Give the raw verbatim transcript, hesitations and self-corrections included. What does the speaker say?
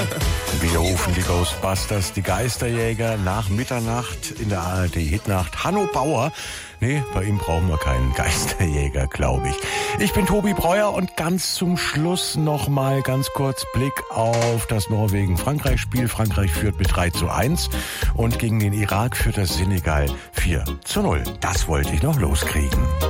Wir rufen die Ghostbusters, die Geisterjäger, nach Mitternacht in der A R D-Hitnacht. Hanno Bauer. Nee, bei ihm brauchen wir keinen Geisterjäger, glaube ich. Ich bin Tobi Breuer und ganz zum Schluss noch mal ganz kurz Blick auf das Norwegen-Frankreich-Spiel. Frankreich führt mit drei zu eins und gegen den Irak führt das Senegal vier zu null. Das wollte ich noch loskriegen.